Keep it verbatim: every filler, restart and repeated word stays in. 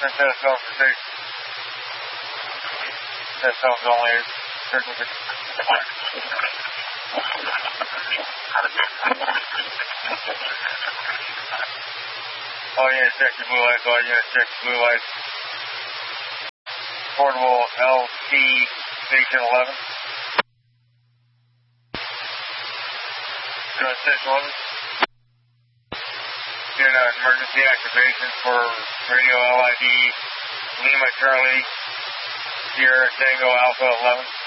That's that cell for six. That cell's only thirteen fifty. All units check your blue lights. All units check your blue lights. Portable L T Station eleven. Go to Station eleven. Doing an emergency activation for radio L I D Lima Charlie Sierra Tango Alpha eleven.